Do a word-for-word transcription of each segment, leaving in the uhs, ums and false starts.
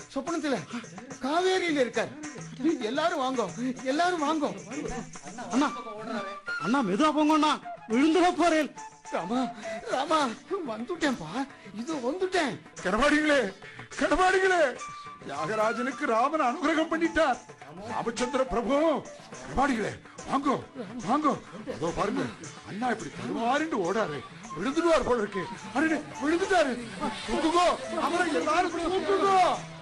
சொப்பனத்துல காவேரியில இருக்கார். எல்லாரும் வாங்கோ, எல்லாரும் வாங்கோ. அண்ணா அண்ணா மெதுவா போங்க அண்ணா, விழுந்துட போறேன். ராமா ராமா வந்துட்டேன்பா, இது வந்துட்டேன். கனவாடிகளே கனவாடிகளே, தியாகராஜனுக்கு ராமன் அனுகிரகம் பண்ணிட்டார். ராமச்சந்திர பிரபு, கனவாடிகளே வாங்கோ வாங்கோ. அதோ பாருங்க, அண்ணா இப்படி தருவாருன்னு ஓடாரு, விழுந்துடுவார் போல இருக்கு. அरे விழுந்துட்டாரு, தூக்குகோ அவரை, எல்லாரும் தூக்குகோ.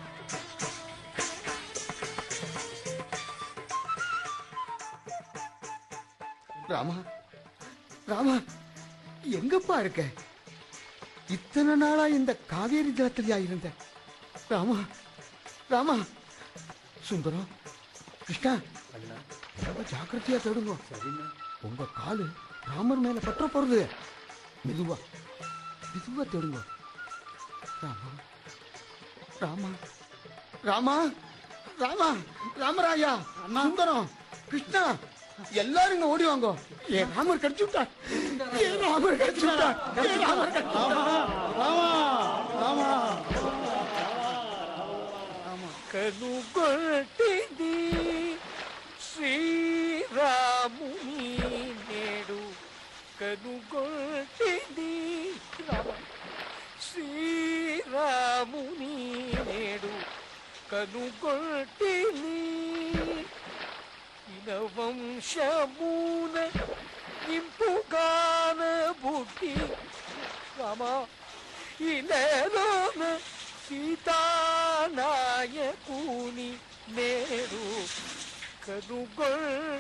ராமா ராமா எங்கப்பா இருக்க? இத்தனை நாளா இந்த காவேரி ஜலத்திலயா இருந்த? ராமா ராமா. சுந்தரம், கிருஷ்ணா, ரொம்ப ஜாக்கிரதையா தேடுங்க. உங்க காலு ராமர் மேல பற்ற போறது. மெதுவா மெதுவா தேடுங்க. ராமா ராமா ராமா ராமா ராமராயா, சுந்தரம், கிருஷ்ணா, எல்லாரும் ஓடி வாங்க. ஏ ராமர் கடிச்சு விட்டா, ஏ ராமர் கடிச்சு விட்டா, ஏ ராமர் கடிச்சு కనుగొట్టింది శ్రీరాముని నేడు, కనుగొట్టింది శ్రీరాముని నేడు, కనుగొట్టింది ఇనవంశమున ఇంపుగాన బుద్ధి రామ, ఇనలోన సీతానాయకుని నేడు కనుగొ